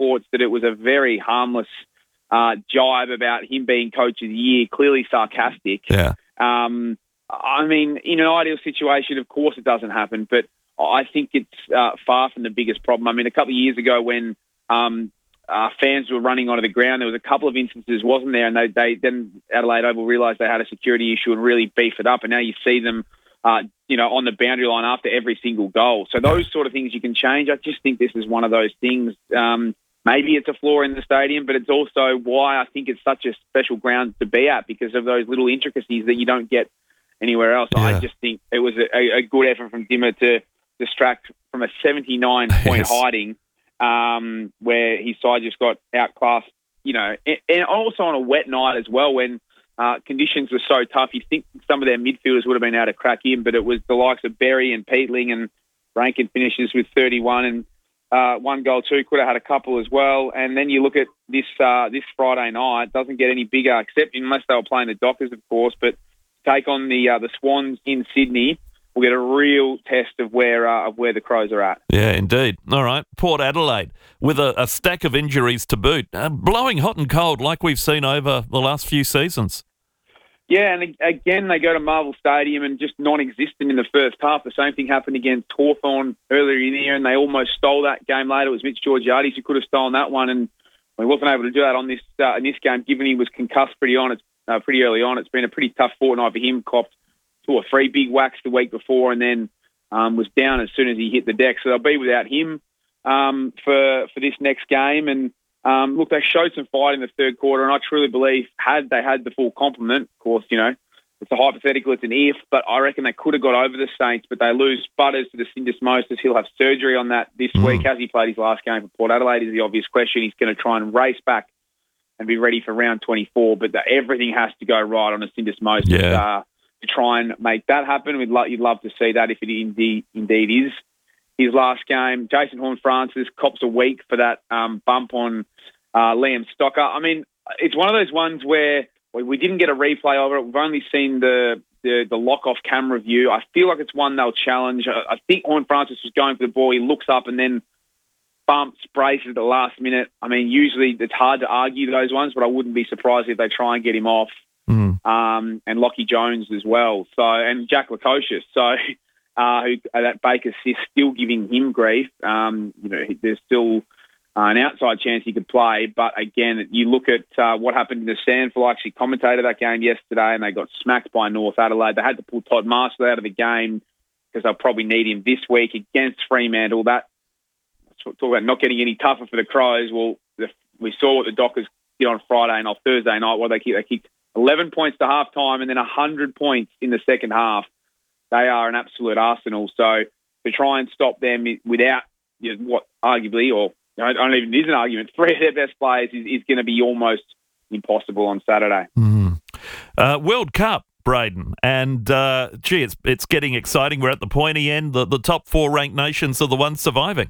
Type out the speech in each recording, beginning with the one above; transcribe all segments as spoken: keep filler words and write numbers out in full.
reports that it was a very harmless uh, jibe about him being coach of the year, clearly sarcastic. Yeah. Um, I mean, in an ideal situation, of course it doesn't happen, but I think it's uh, far from the biggest problem. I mean, a couple of years ago when um, uh, fans were running onto the ground, there was a couple of instances, wasn't there? And they, they then Adelaide Oval realised they had a security issue and really beefed it up, and now you see them Uh, you know, on the boundary line after every single goal. So those sort of things you can change. I just think this is one of those things. Um, maybe it's a flaw in the stadium, but it's also why I think it's such a special ground to be at, because of those little intricacies that you don't get anywhere else. Yeah. I just think it was a, a good effort from Dimmer to distract from a seventy-nine point yes. hiding um, where his side just got outclassed, you know, and, and also on a wet night as well when Uh, conditions were so tough. You'd think some of their midfielders would have been able to crack in, but it was the likes of Berry and Peatling, and Rankin finishes with thirty-one and uh, one goal too. Could have had a couple as well. And then you look at this uh, this Friday night, doesn't get any bigger, except unless they were playing the Dockers, of course. But take on the uh, the Swans in Sydney, we'll get a real test of where uh, of where the Crows are at. Yeah, indeed. All right, Port Adelaide with a, a stack of injuries to boot, uh, blowing hot and cold like we've seen over the last few seasons. Yeah, and again, they go to Marvel Stadium and just non-existent in the first half. The same thing happened against Hawthorn earlier in the year, and they almost stole that game later. It was Mitch Georgiades who could have stolen that one, and he wasn't able to do that on this uh, in this game, given he was concussed pretty on. It's uh, pretty early on. It's been a pretty tough fortnight for him. Copped two or three big whacks the week before, and then um, was down as soon as he hit the deck. So they'll be without him um, for for this next game. And Um, look, they showed some fight in the third quarter, and I truly believe had they had the full complement, of course, you know, it's a hypothetical, it's an if, but I reckon they could have got over the Saints, but they lose Butters to the syndesmosis. He'll have surgery on that this mm. week. Has he played his last game for Port Adelaide is the obvious question. He's going to try and race back and be ready for round twenty-four, but the, everything has to go right on a syndesmosis yeah. uh, to try and make that happen. We'd lo- you'd love to see that if it indeed, indeed is his last game. Jason Horne-Francis cops a week for that um, bump on uh, Liam Stocker. I mean, it's one of those ones where we, we didn't get a replay of it. We've only seen the the, the lock-off camera view. I feel like it's one they'll challenge. I, I think Horne-Francis was going for the ball. He looks up and then bumps, braces at the last minute. I mean, usually it's hard to argue those ones, but I wouldn't be surprised if they try and get him off. Mm. Um, and Lockie Jones as well. So, and Jack Lukosius. So, Uh, who uh, that Baker is still giving him grief. Um, you know, there's still uh, an outside chance he could play. But again, you look at uh, what happened in the Sandful. I actually commentated that game yesterday, and they got smacked by North Adelaide. They had to pull Todd Marshall out of the game because they'll probably need him this week against Fremantle. That talk about not getting any tougher for the Crows. Well, the, we saw what the Dockers did on Friday and on Thursday night. Well, they kicked, they kicked eleven points to half time and then one hundred points in the second half. They are an absolute arsenal. So to try and stop them without you know, what arguably, or you know, I don't even, it is an argument, three of their best players is, is going to be almost impossible on Saturday. Mm. Uh, World Cup, Braden, and uh, gee, it's it's getting exciting. We're at the pointy end. The, the top four ranked nations are the ones surviving.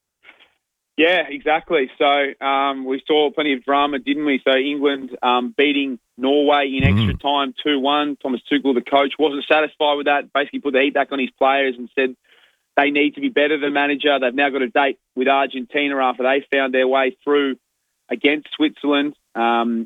Yeah, exactly. So um, we saw plenty of drama, didn't we? So England um, beating Norway in extra mm. time, two one. Thomas Tuchel, the coach, wasn't satisfied with that, basically put the heat back on his players and said they need to be better than manager. They've now got a date with Argentina after they found their way through against Switzerland um,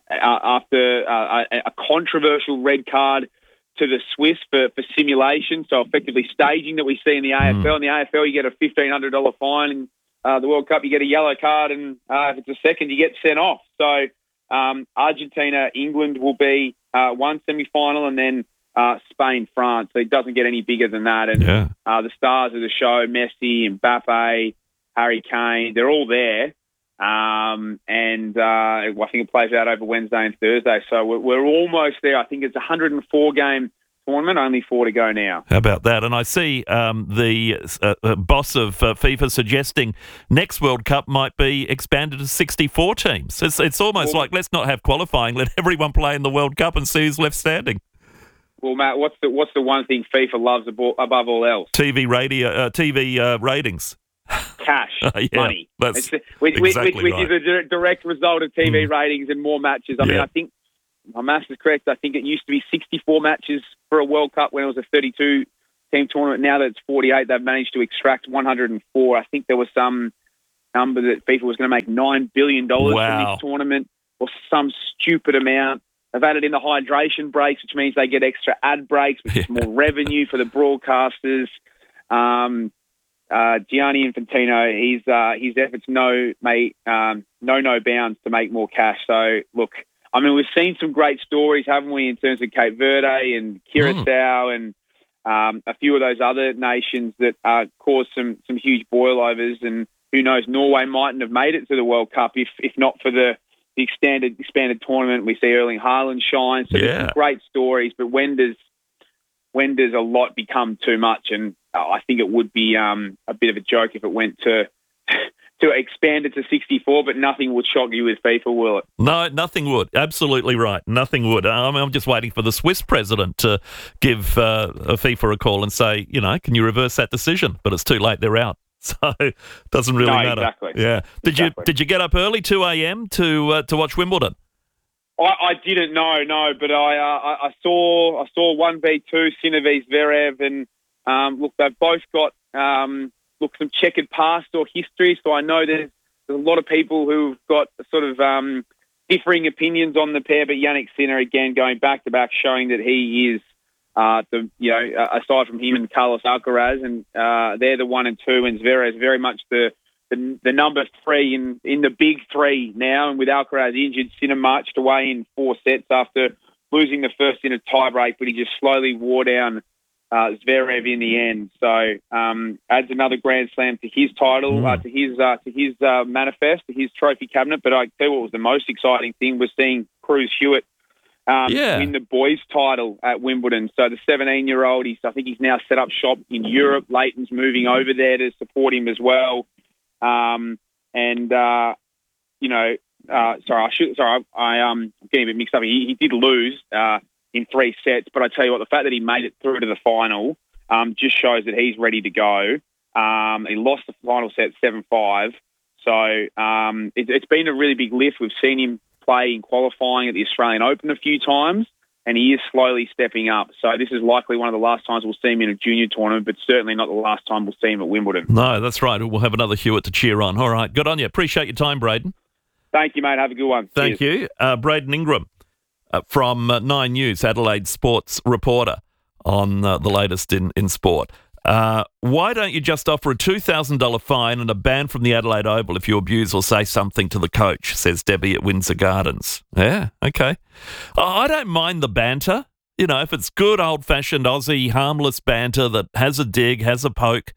after uh, a controversial red card to the Swiss for, for simulation, so effectively staging that we see in the A F L. Mm. In the A F L, you get a fifteen hundred dollars fine, and Uh, the World Cup, you get a yellow card, and uh, if it's a second, you get sent off. So um, Argentina, England will be uh, one semi-final, and then uh, Spain, France. So it doesn't get any bigger than that. And yeah. uh, the stars of the show, Messi, Mbappe, Harry Kane, they're all there. Um, and uh, I think it plays out over Wednesday and Thursday. So we're, we're almost there. I think it's a one hundred four game tournament, only four to go now. How about that? And I see um, the uh, uh, boss of uh, FIFA suggesting next World Cup might be expanded to sixty-four teams. It's, it's almost well, like let's not have qualifying, let everyone play in the World Cup and see who's left standing. Well, Matt, what's the what's the one thing FIFA loves above, above all else? T V radio, uh, T V uh, ratings. Cash, uh, yeah, money. That's the, which, exactly which, which right. is a direct result of T V mm. ratings and more matches. I yeah. mean, I think my maths is correct. I think it used to be sixty-four matches for a World Cup when it was a thirty-two team tournament. Now that it's forty-eight, they've managed to extract one hundred four. I think there was some number that FIFA was going to make nine billion dollars Wow. from this tournament, or some stupid amount. They've added in the hydration breaks, which means they get extra ad breaks, which is more revenue for the broadcasters. Um, uh, Gianni Infantino, he's uh, his efforts know may um, know no bounds to make more cash. So look, I mean, we've seen some great stories, haven't we, in terms of Cape Verde and Curacao mm. and um, a few of those other nations that uh, caused some some huge boilovers. And who knows, Norway mightn't have made it to the World Cup if if not for the the expanded expanded tournament. We see Erling Haaland shine. So yeah. there's some great stories, but when does when does a lot become too much? And I think it would be um, a bit of a joke if it went to to expand it to sixty-four, but nothing would shock you with FIFA, will it? No, nothing would. Absolutely right. Nothing would. I mean, I'm just waiting for the Swiss president to give uh, a FIFA a call and say, you know, can you reverse that decision? But it's too late. They're out. So it doesn't really no, matter. Exactly. Yeah. Did exactly. you did you get up early, two a.m. to uh, to watch Wimbledon? I, I didn't know, no, but I, uh, I I saw I saw one v two Sinner v Zverev, and um, look, they've both got um, look some checkered past or history. So I know there's, there's a lot of people who've got sort of um, differing opinions on the pair. But Jannik Sinner again going back to back, showing that he is uh, the you know aside from him and Carlos Alcaraz, and uh, they're the one and two, and Zverev is very much the The, the number three in, in the big three now, and with Alcaraz injured, Sinner marched away in four sets after losing the first in a tiebreak, but he just slowly wore down uh, Zverev in the end. So um, adds another Grand Slam to his title, mm. uh, to his uh, to his uh, manifest, to his trophy cabinet. But I tell you what was the most exciting thing was seeing Cruz Hewitt um, yeah. win the boys' title at Wimbledon. So the seventeen-year-old, he's I think he's now set up shop in Europe. Leighton's moving over there to support him as well. Um, and, uh, you know, uh, sorry, I should, sorry, I, I, um, I'm getting a bit mixed up. He, he did lose, uh, in three sets, but I tell you what, the fact that he made it through to the final, um, just shows that he's ready to go. Um, he lost the final set seven five. So, um, it, it's been a really big lift. We've seen him play in qualifying at the Australian Open a few times, and he is slowly stepping up. So this is likely one of the last times we'll see him in a junior tournament, but certainly not the last time we'll see him at Wimbledon. No, that's right. We'll have another Hewitt to cheer on. All right, good on you. Appreciate your time, Braden. Thank you, mate. Have a good one. Thank Cheers. you. Uh, Braden Ingram uh, from uh, Nine News, Adelaide sports reporter on uh, the latest in, in sport. Uh, why don't you just offer a two thousand dollars fine and a ban from the Adelaide Oval if you abuse or say something to the coach, says Debbie at Windsor Gardens. Yeah, okay. Oh, I don't mind the banter. You know, if it's good old-fashioned Aussie harmless banter that has a dig, has a poke,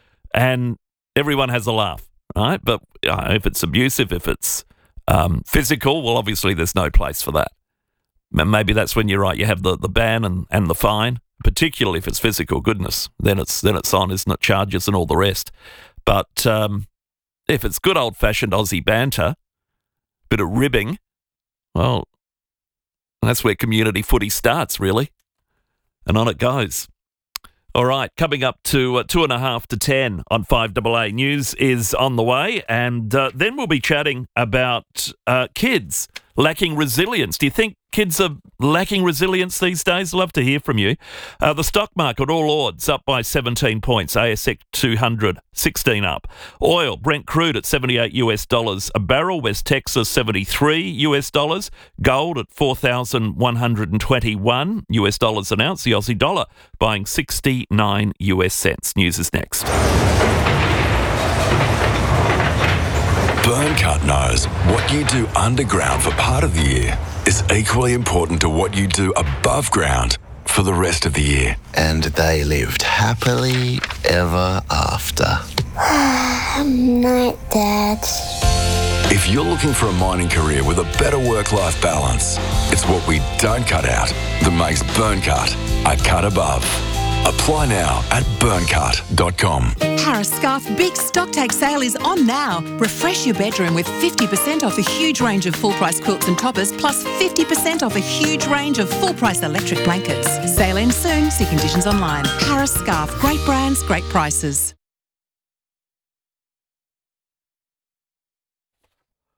and everyone has a laugh, right? But uh, if it's abusive, if it's um, physical, well, obviously there's no place for that. Maybe that's when you're right. You have the, the ban and, and the fine. Particularly if it's physical, goodness, then it's then it's on, isn't it? Charges and all the rest. But um, if it's good old-fashioned Aussie banter, bit of ribbing, well, that's where community footy starts, really, and on it goes. All right, coming up to uh, two and a half to ten on five A A. News is on the way, and uh, then we'll be chatting about uh, kids lacking resilience. Do you think kids are lacking resilience these days? Love to hear from you. Uh, the stock market, all odds, up by seventeen points. A S X two hundred, sixteen up. Oil, Brent crude at seventy-eight US dollars a barrel. West Texas, seventy-three US dollars. Gold at four thousand one hundred twenty-one US dollars an ounce. The Aussie dollar buying sixty-nine US cents. News is next. Burncut knows what you do underground for part of the year is equally important to what you do above ground for the rest of the year. And they lived happily ever after. Night, Dad. If you're looking for a mining career with a better work-life balance, it's what we don't cut out that makes Burncut a cut above. Apply now at burncut dot com. Harris Scarf Big Stocktake Sale is on now. Refresh your bedroom with fifty percent off a huge range of full-price quilts and toppers, plus fifty percent off a huge range of full-price electric blankets. Sale ends soon. See conditions online. Harris Scarf. Great brands, great prices.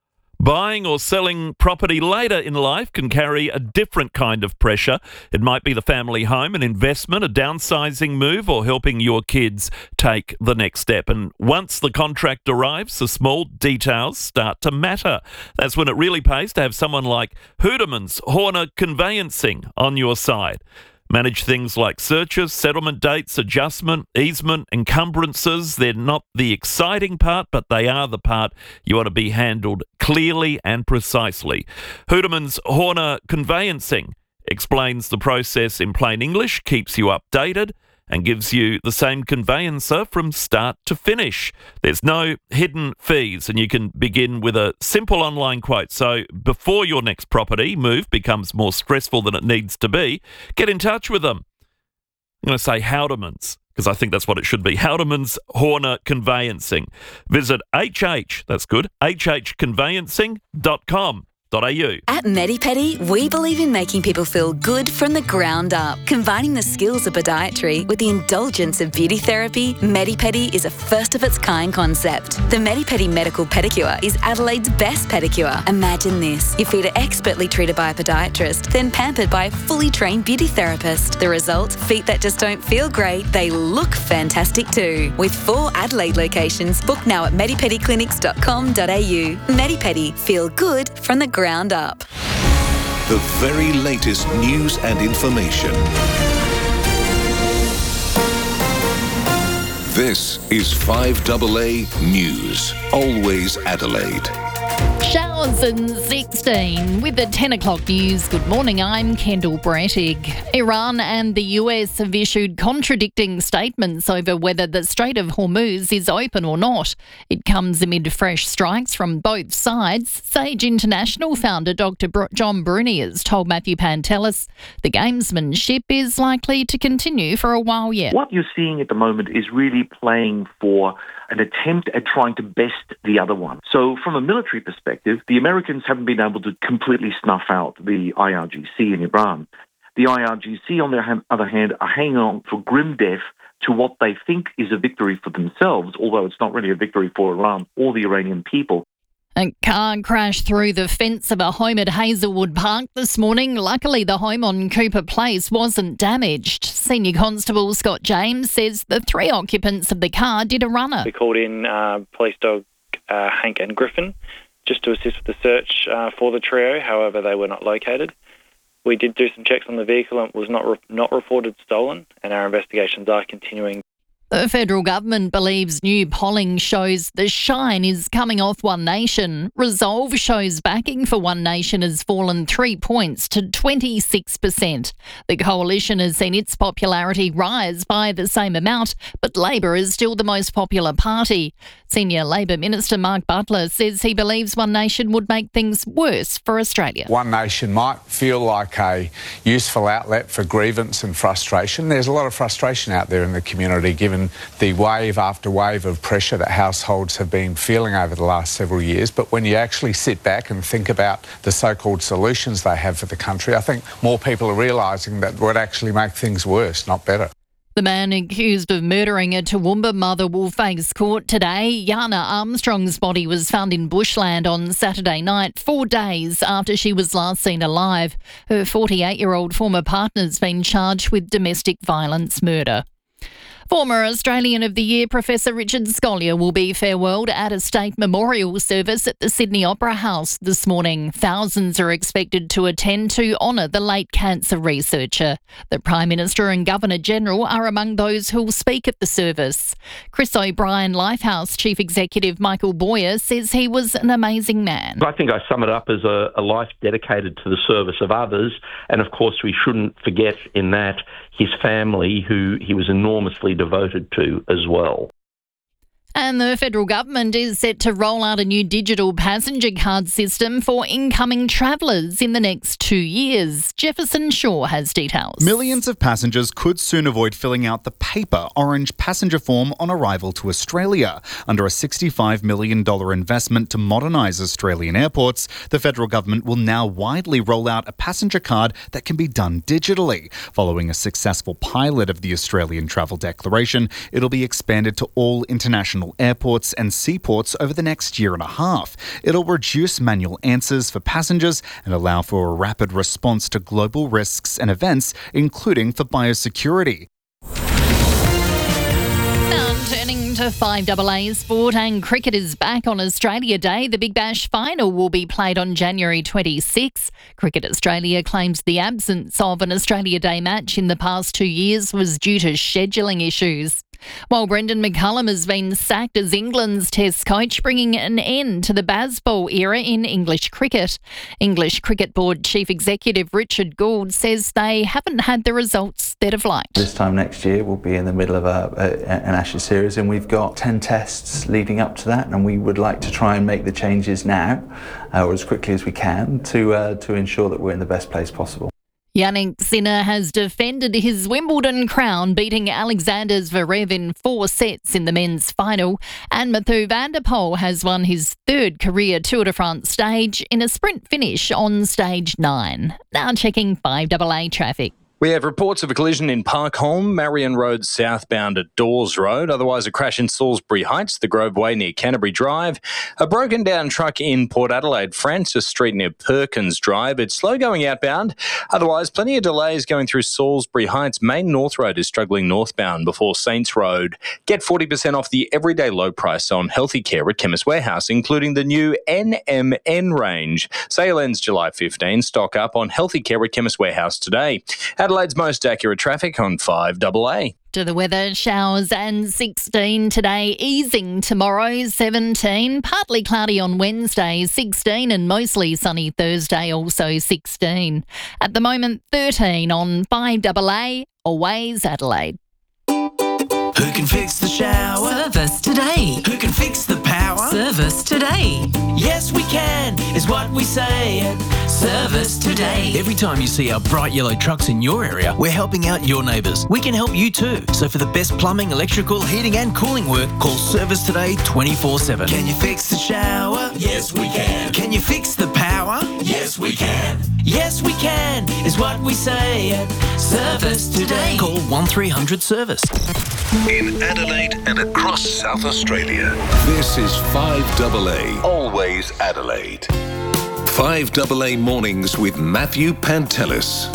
Buying or selling property later in life can carry a different kind of pressure. It might be the family home, an investment, a downsizing move, or helping your kids take the next step. And once the contract arrives, the small details start to matter. That's when it really pays to have someone like Hootermans Horner Conveyancing on your side. Manage things like searches, settlement dates, adjustment, easement, encumbrances. They're not the exciting part, but they are the part you want to be handled clearly and precisely. Hootermans Horner Conveyancing explains the process in plain English, keeps you updated, and gives you the same conveyancer from start to finish. There's no hidden fees, and you can begin with a simple online quote. So before your next property move becomes more stressful than it needs to be, get in touch with them. I'm going to say Houtermans, because I think that's what it should be. Houtermans Horner Conveyancing. Visit HH, that's good, h h conveyancing dot com. At MediPedi, we believe in making people feel good from the ground up. Combining the skills of podiatry with the indulgence of beauty therapy, MediPedi is a first-of-its-kind concept. The MediPedi Medical Pedicure is Adelaide's best pedicure. Imagine this. Your feet are expertly treated by a podiatrist, then pampered by a fully trained beauty therapist. The result? Feet that just don't feel great, they look fantastic too. With four Adelaide locations, book now at medipedi clinics dot com dot a u. MediPedi. Feel good from the ground up. The very latest news and information. This is five A A News. Always Adelaide. Showers and sixteen. With the ten o'clock news, good morning, I'm Kendall Brettig. Iran and the U S have issued contradicting statements over whether the Strait of Hormuz is open or not. It comes amid fresh strikes from both sides. Sage International founder Doctor Br- John Bruni has told Matthew Pantelis the gamesmanship is likely to continue for a while yet. What you're seeing at the moment is really playing for an attempt at trying to best the other one. So from a military perspective, the Americans haven't been able to completely snuff out the I R G C in Iran. The I R G C, on the other hand, are hanging on for grim death to what they think is a victory for themselves, although it's not really a victory for Iran or the Iranian people. A car crashed through the fence of a home at Hazelwood Park this morning. Luckily, the home on Cooper Place wasn't damaged. Senior Constable Scott James says the three occupants of the car did a runner. We called in uh, police dog uh, Hank and Griffin just to assist with the search uh, for the trio. However, they were not located. We did do some checks on the vehicle and it was not re- not reported stolen, and our investigations are continuing. The federal government believes new polling shows the shine is coming off One Nation. Resolve shows backing for One Nation has fallen three points to twenty-six percent. The coalition has seen its popularity rise by the same amount, but Labor is still the most popular party. Senior Labor Minister Mark Butler says he believes One Nation would make things worse for Australia. One Nation might feel like a useful outlet for grievance and frustration. There's a lot of frustration out there in the community given the wave after wave of pressure that households have been feeling over the last several years. But when you actually sit back and think about the so-called solutions they have for the country, I think more people are realising that would actually make things worse, not better. The man accused of murdering a Toowoomba mother will face court today. Yana Armstrong's body was found in bushland on Saturday night, four days after she was last seen alive. Her forty-eight-year-old former partner's been charged with domestic violence murder. Former Australian of the Year Professor Richard Scolyer will be farewelled at a state memorial service at the Sydney Opera House this morning. Thousands are expected to attend to honour the late cancer researcher. The Prime Minister and Governor-General are among those who will speak at the service. Chris O'Brien Lifehouse Chief Executive Michael Boyer says he was an amazing man. I think I sum it up as a, a life dedicated to the service of others, and of course we shouldn't forget in that his family, who he was enormously devoted to as well. And the federal government is set to roll out a new digital passenger card system for incoming travellers in the next two years. Jefferson Shaw has details. Millions of passengers could soon avoid filling out the paper orange passenger form on arrival to Australia. Under a sixty-five million dollars investment to modernise Australian airports, the federal government will now widely roll out a passenger card that can be done digitally. Following a successful pilot of the Australian Travel Declaration, it'll be expanded to all international regional airports and seaports over the next year and a half. It'll reduce manual answers for passengers and allow for a rapid response to global risks and events, including for biosecurity. Turning to five double A sport, and cricket is back on Australia Day. The Big Bash final will be played on January twenty-sixth. Cricket Australia claims the absence of an Australia Day match in the past two years was due to scheduling issues. While Brendan McCullum has been sacked as England's Test coach, bringing an end to the Bazball era in English cricket. English Cricket Board Chief Executive Richard Gould says they haven't had the results they'd have liked. This time next year we'll be in the middle of a, a, an Ashes series, and we've got ten tests leading up to that, and we would like to try and make the changes now, uh, or as quickly as we can, to uh, to ensure that we're in the best place possible. Jannik Sinner has defended his Wimbledon crown, beating Alexander Zverev in four sets in the men's final, and Mathieu van der Poel has won his third career Tour de France stage in a sprint finish on stage nine. Now checking five double A traffic. We have reports of a collision in Parkholme, Marion Road southbound at Dawes Road. Otherwise, a crash in Salisbury Heights, the Grove Way near Canterbury Drive. A broken down truck in Port Adelaide, Francis Street near Perkins Drive. It's slow going outbound. Otherwise, plenty of delays going through Salisbury Heights. Main North Road is struggling northbound before Saints Road. Get forty percent off the everyday low price on healthy care at Chemist Warehouse, including the new N M N range. Sale ends July fifteenth. Stock up on healthy care at Chemist Warehouse today. Adelaide's most accurate traffic on five double A. To the weather, showers and sixteen today, easing tomorrow, seventeen, partly cloudy on Wednesday, sixteen, and mostly sunny Thursday, also sixteen. At the moment, thirteen on five double A, Always Adelaide. Who can fix the shower? Service today. Who can fix the power? Service today. Yes, we can, is what we say at Service Today. Every time you see our bright yellow trucks in your area, we're helping out your neighbours. We can help you too. So for the best plumbing, electrical, heating and cooling work, call Service Today twenty-four seven. Can you fix the shower? Yes, we can. Can you fix the power? Yes, we can. Yes, we can, is what we say at Service Today. Call one three hundred service. In Adelaide and across South Australia, this is five double A, Always Adelaide. five double A Mornings with Matthew Pantelis.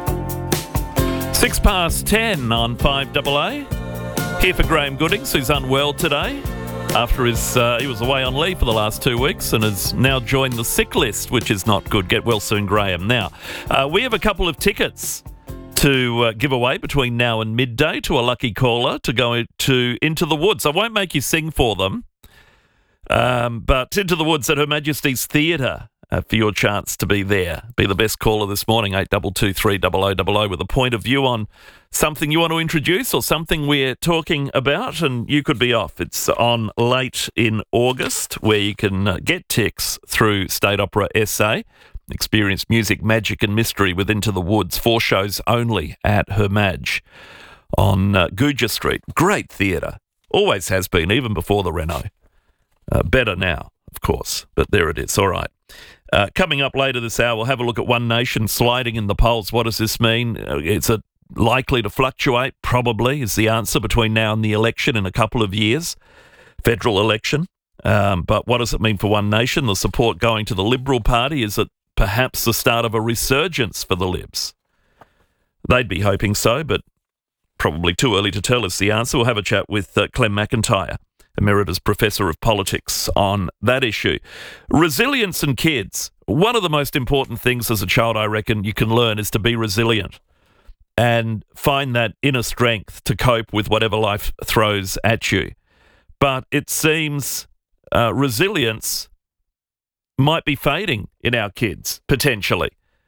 Six past ten on five double A. Here for Graham Goodings, who's unwell today after his uh, he was away on leave for the last two weeks and has now joined the sick list, which is not good. Get well soon, Graham. Now, uh, we have a couple of tickets to uh, give away between now and midday to a lucky caller to go to Into the Woods. I won't make you sing for them, um, but Into the Woods at Her Majesty's Theatre uh, for your chance to be there. Be the best caller this morning, eight two two three double oh double oh, with a point of view on something you want to introduce or something we're talking about, and you could be off. It's on late in August, where you can uh, get ticks through State Opera S A. Experience music, magic and mystery with Into the Woods. Four shows only at Her Maj on uh, Gooja Street. Great theatre. Always has been, even before the reno. Uh, better now, of course, but there it is. All right. Uh, coming up later this hour, we'll have a look at One Nation sliding in the polls. What does this mean? Uh, it's a likely to fluctuate, probably, is the answer between now and the election in a couple of years. Federal election. Um, but what does it mean for One Nation? The support going to the Liberal Party, is it perhaps the start of a resurgence for the Libs? They'd be hoping so, but probably too early to tell is the answer. We'll have a chat with uh, Clem McIntyre, Emeritus Professor of Politics, on that issue. Resilience in kids. One of the most important things as a child, I reckon, you can learn is to be resilient and find that inner strength to cope with whatever life throws at you. But it seems uh, resilience might be fading in our kids, potentially,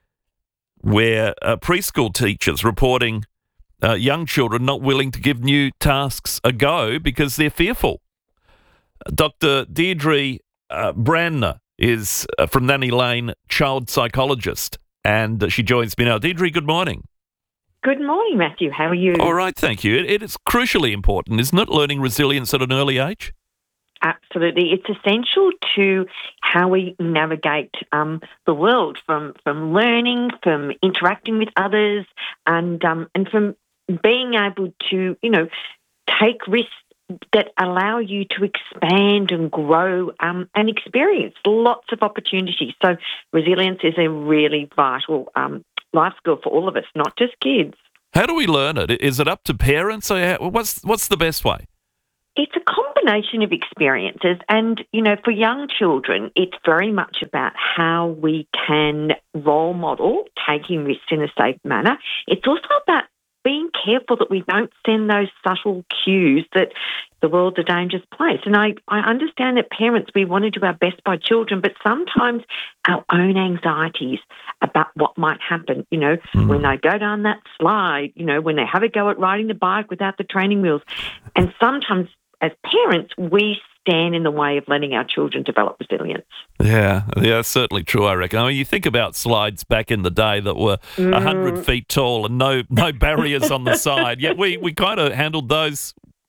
where uh, preschool teachers reporting uh, young children not willing to give new tasks a go because they're fearful. Doctor Deirdre uh, Brandner is uh, from Nanny Lane, child psychologist, and uh, she joins me now. Deirdre, good morning. Good morning, Matthew. How are you? All right, thank you. It, it is crucially important, isn't it, learning resilience at an early age? Absolutely. It's essential to how we navigate um, the world, from, from learning, from interacting with others, and um, and from being able to, you know, take risks that allow you to expand and grow um, and experience lots of opportunities. So resilience is a really vital um, life skill for all of us, not just kids. How do we learn it? Is it up to parents? Or how, what's what's the best way? It's a combination of experiences, and, you know, for young children, it's very much about how we can role model taking risks in a safe manner. It's also about being careful that we don't send those subtle cues that the world's a dangerous place. And I, I understand that parents, we want to do our best by children, but sometimes our own anxieties about what might happen, you know, mm. when they go down that slide, you know, when they have a go at riding the bike without the training wheels. And sometimes as parents, we stand in the way of letting our children develop resilience. Yeah, yeah, that's certainly true, I reckon. I mean, you think about slides back in the day that were mm. one hundred feet tall and no no barriers on the side, yet we, we kind of handled those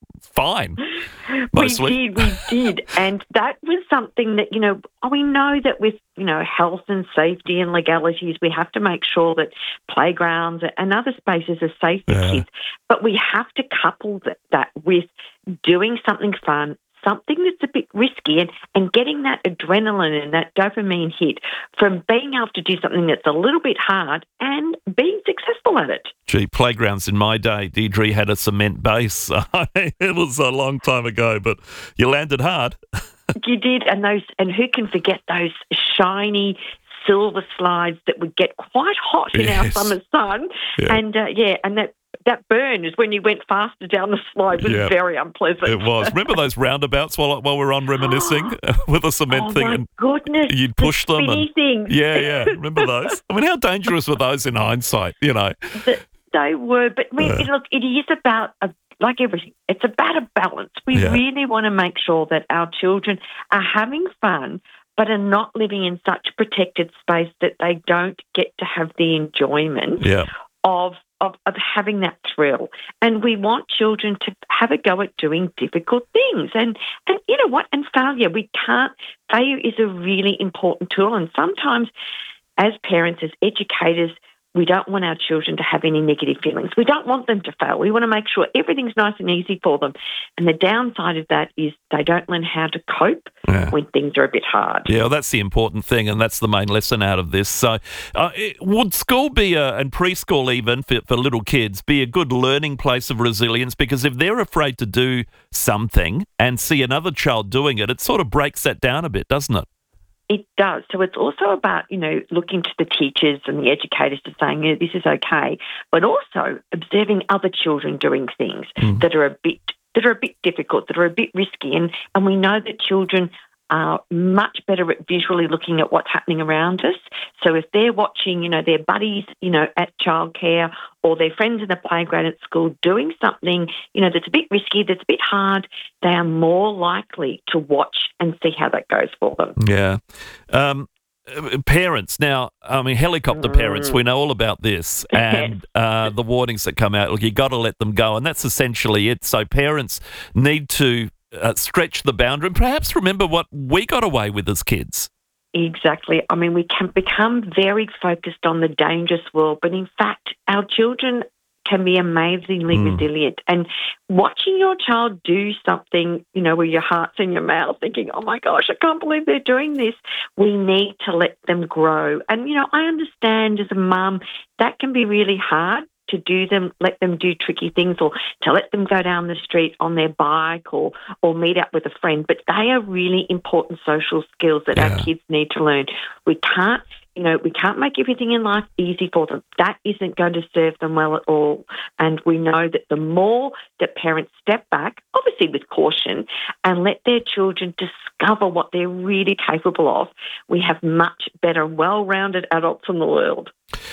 fine, mostly. We did, we did. And that was something that, you know, we know that with, you know, health and safety and legalities, we have to make sure that playgrounds and other spaces are safe for Yeah. kids. But we have to couple that, that with doing something fun, something that's a bit risky, and, and getting that adrenaline and that dopamine hit from being able to do something that's a little bit hard and being successful at it. Gee, playgrounds in my day, Deirdre, had a cement base. It was a long time ago, but you landed hard. You did, and those, and who can forget those shiny silver slides that would get quite hot in Yes. our summer sun? Yeah. And uh, yeah, and that that burn is when you went faster down the slide was Yeah. very unpleasant. It was. Remember those roundabouts while while we're on reminiscing with a cement Oh thing? my and goodness! You'd push them. spinny And, things. yeah, yeah. Remember those? I mean, how dangerous were those in hindsight? You know. That they were, but we, Yeah. look, it is about a, like everything. It's about a balance. We Yeah. really want to make sure that our children are having fun, but are not living in such protected space that they don't get to have the enjoyment Yeah. of, of of having that thrill. And we want children to have a go at doing difficult things. And and you know what? And failure, we can't. Failure is a really important tool. And sometimes, as parents, as educators, we don't want our children to have any negative feelings. We don't want them to fail. We want to make sure everything's nice and easy for them. And the downside of that is they don't learn how to cope Yeah. when things are a bit hard. Yeah, well, that's the important thing, and that's the main lesson out of this. So, uh, it, would school be a, and preschool even for, for little kids be a good learning place of resilience? Because if they're afraid to do something and see another child doing it, it sort of breaks that down a bit, doesn't it? It does. So it's also about, you know, looking to the teachers and the educators to saying, you know, this is okay, but also observing other children doing things Mm. that are a bit that are a bit difficult, that are a bit risky, and and we know that children are much better at visually looking at what's happening around us. So if they're watching, you know, their buddies, you know, at childcare or their friends in the playground at school doing something, you know, that's a bit risky, that's a bit hard, they are more likely to watch and see how that goes for them. Yeah. Um, uh, parents, now, I mean, helicopter parents, we know all about this and uh, the warnings that come out. Look, you got to let them go, and that's essentially it. So parents need to uh, stretch the boundary and perhaps remember what we got away with as kids. Exactly. I mean, we can become very focused on the dangerous world, but in fact, our children can be amazingly Mm. resilient. And watching your child do something, you know, where your heart's in your mouth thinking, oh my gosh, I can't believe they're doing this, we need to let them grow. And, you know, I understand as a mum, that can be really hard to do them, let them do tricky things, or to let them go down the street on their bike or or meet up with a friend. But they are really important social skills that Yeah. our kids need to learn. We can't, you know, we can't make everything in life easy for them. That isn't going to serve them well at all. And we know that the more that parents step back, obviously with caution, and let their children discover what they're really capable of, we have much better, well-rounded adults in the world.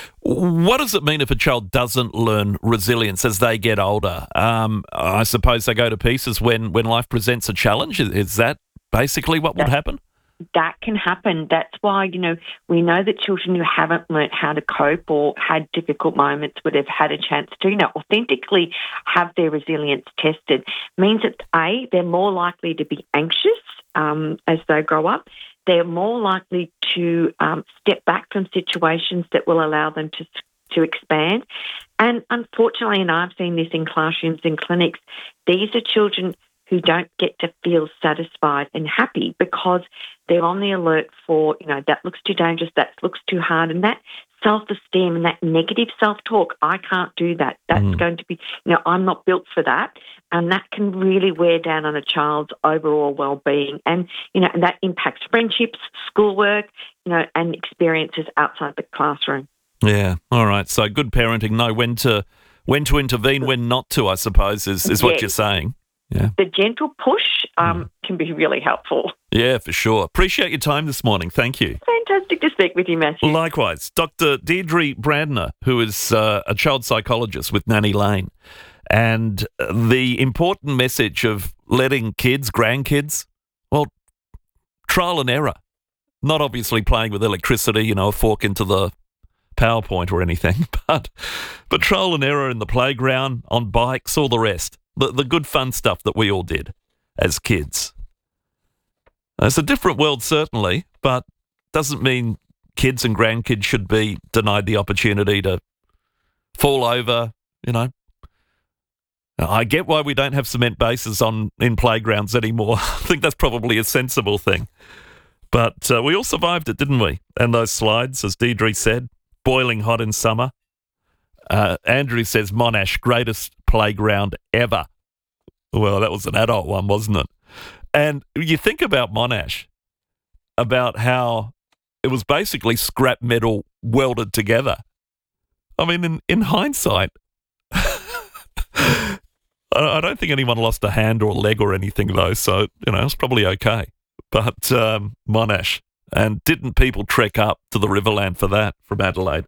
What does it mean if a child doesn't learn resilience as they get older? Um, I suppose they go to pieces when, when life presents a challenge. Is, is that basically what would happen? That can happen. That's why, you know, we know that children who haven't learnt how to cope or had difficult moments would have had a chance to, you know, authentically have their resilience tested. Means that, A, they're more likely to be anxious um, as they grow up. They're more likely to um, step back from situations that will allow them to to expand. And unfortunately, and I've seen this in classrooms and clinics, these are children who don't get to feel satisfied and happy because they're on the alert for, you know, that looks too dangerous, that looks too hard, and that self-esteem and that negative self-talk, I can't do that. That's mm. going to be, you know, I'm not built for that. And that can really wear down on a child's overall well-being. And, you know, and that impacts friendships, schoolwork, you know, and experiences outside the classroom. Yeah. All right. So good parenting, know when to when to intervene, when not to, I suppose, is, is what yes. you're saying. Yeah. The gentle push um, mm. can be really helpful. Yeah, for sure. Appreciate your time this morning. Thank you. Fantastic to speak with you, Matthew. Likewise. Doctor Deirdre Brandner, who is uh, a child psychologist with Nanny Lane, and the important message of letting kids, grandkids, well, trial and error, not obviously playing with electricity, you know, a fork into the PowerPoint or anything, but but trial and error in the playground, on bikes, all the rest. The, the good fun stuff that we all did as kids. It's a different world, certainly, but doesn't mean kids and grandkids should be denied the opportunity to fall over, you know. I get why we don't have cement bases on in playgrounds anymore. I think that's probably a sensible thing. But uh, we all survived it, didn't we? And those slides, as Deirdre said, boiling hot in summer. Uh, Andrew says, Monash, greatest playground ever. Well, that was an adult one, wasn't it? And you think about Monash, about how it was basically scrap metal welded together. I mean, in, in hindsight, I don't think anyone lost a hand or a leg or anything, though, so, you know, it's probably okay. But um, Monash, and didn't people trek up to the Riverland for that from Adelaide?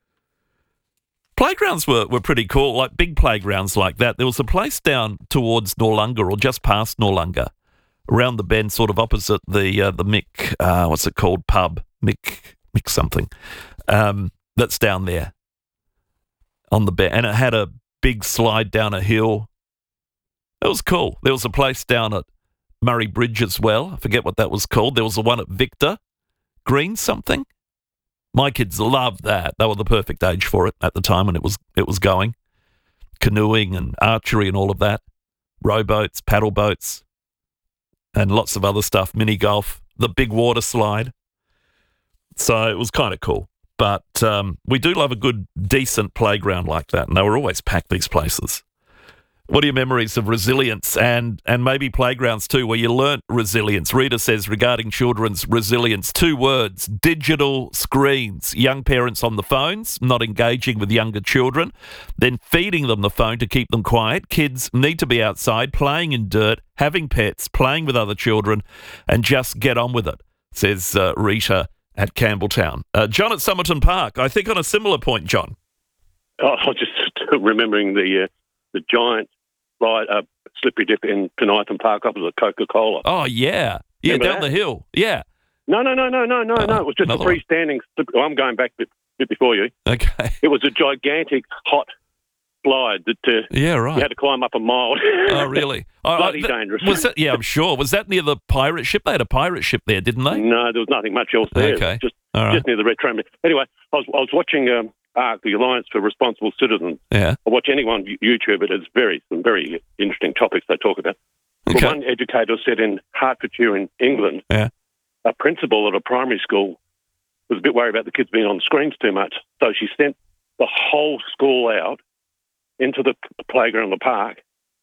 Playgrounds were, were pretty cool, like big playgrounds like that. There was a place down towards Noarlunga or just past Noarlunga, around the bend, sort of opposite the uh, the Mick, uh, what's it called, pub, Mick, Mick something, um, that's down there on the bend. And it had a big slide down a hill. It was cool. There was a place down at Murray Bridge as well. I forget what that was called. There was the one at Victor Green something. My kids loved that. They were the perfect age for it at the time when it was it was going. Canoeing and archery and all of that. Rowboats, paddle boats, and lots of other stuff. Mini golf, the big water slide. So it was kind of cool. But um, we do love a good, decent playground like that, and they were always packed, these places. What are your memories of resilience and, and maybe playgrounds too, where you learnt resilience? Rita says, regarding children's resilience, two words, digital screens. Young parents on the phones, not engaging with younger children, then feeding them the phone to keep them quiet. Kids need to be outside, playing in dirt, having pets, playing with other children, and just get on with it, says uh, Rita at Campbelltown. Uh, John at Somerton Park, I think on a similar point, John. Oh, I was just remembering the... Uh... the giant ride, uh, slippery dip in Penithan Park opposite Coca-Cola. Oh, yeah. Yeah, Remember down that? the hill. Yeah. No, no, no, no, no, no, oh, no. It was just a freestanding... Oh, I'm going back a bit, bit before you. Okay. It was a gigantic, hot slide that uh, yeah, right. you had to climb up a mile. Oh, really? Oh, Bloody that, dangerous. Was that, yeah, I'm sure. Was that near the pirate ship? They had a pirate ship there, didn't they? No, there was nothing much else there. Okay. Just, All right. just near the Red Tram. Anyway, I was, I was watching... Um, ARC, the Alliance for Responsible Citizens. Yeah. I watch anyone YouTube it. It's very some very interesting topics they talk about. Okay. But one educator said in Hertfordshire in England, yeah. a principal at a primary school was a bit worried about the kids being on screens too much, so she sent the whole school out into the playground, the park,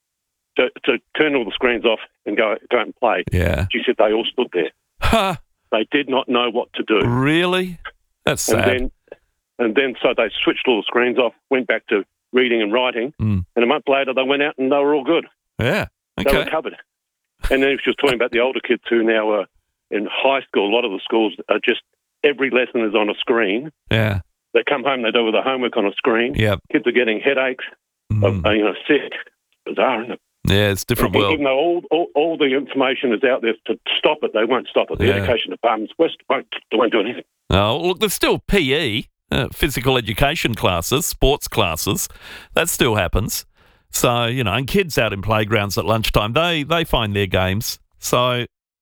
to, to turn all the screens off and go go and play. Yeah. She said they all stood there. Huh. They did not know what to do. Really? That's sad. And then, And then so they switched all the screens off, went back to reading and writing, mm. and a month later they went out and they were all good. Yeah, okay. They were covered. And then she was talking about the older kids who now are in high school. A lot of the schools are just, every lesson is on a screen. Yeah. They come home, they do all the homework on a screen. Yep. Kids are getting headaches, mm. are, you know, sick. It's bizarre, isn't it? Yeah, it's a different and world. Even though all, all, all the information is out there to stop it, they won't stop it. The yeah. education departments west won't, they won't do anything. Oh, look, there's still P E. Uh, physical education classes, sports classes, that still happens. So, you know, and kids out in playgrounds at lunchtime, they, they find their games. So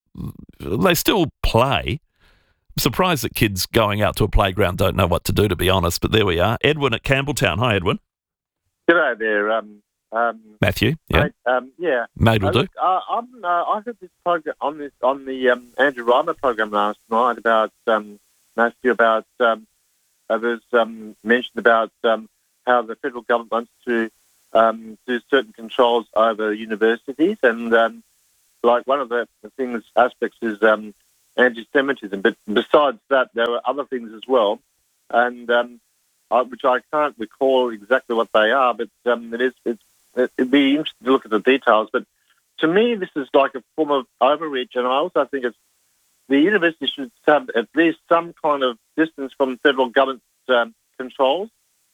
they still play. I'm surprised that kids going out to a playground don't know what to do, to be honest, but there we are. Edwin at Campbelltown. Hi, Edwin. G'day there. Um, Um, Matthew, yeah. Mate, um, yeah. Mate will uh, do. look, Uh, I'm, uh, I heard this program on this on the um, Andrew Reimer program last night about um, Matthew about um, uh, there's um, mentioned about um, how the federal government wants to um, do certain controls over universities, and um, like one of the, the things aspects is um, anti-Semitism. But besides that, there are other things as well, and um, I, which I can't recall exactly what they are. But um, it is it's it'd be interesting to look at the details. But to me, this is like a form of overreach, and I also think it's the university should have at least some kind of distance from federal government um, controls.